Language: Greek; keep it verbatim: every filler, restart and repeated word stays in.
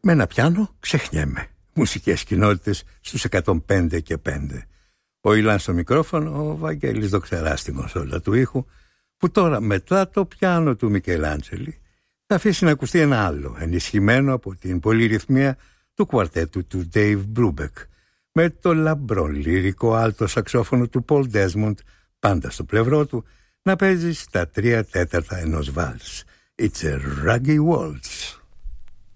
Με ένα πιάνο ξεχνιέμαι. Μουσικές κοινότητες στους εκατόν πέντε και πέντε. Ο Ιλάν στο μικρόφωνο, ο Βαγγέλης Δοξερά στην κονσόλα του ήχου, που τώρα μετά το πιάνο του Μικελάντζελη θα αφήσει να ακουστεί ένα άλλο, ενισχυμένο από την πολυρυθμία του κουαρτέτου του Dave Brubeck, με το λαμπρό λυρικό άλτο σαξόφωνο του Paul Desmond πάντα στο πλευρό του να παίζει στα τρία τέταρτα ενός βάλς. It's a raggy waltz.